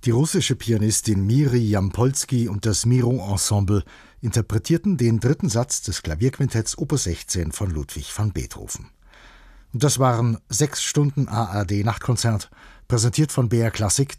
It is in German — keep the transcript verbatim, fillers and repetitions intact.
Die russische Pianistin Miri Jampolsky und das Miro Ensemble interpretierten den dritten Satz des Klavierquintetts Opus sechzehn von Ludwig van Beethoven. Und das waren sechs Stunden A R D Nachtkonzert, präsentiert von B R Klassik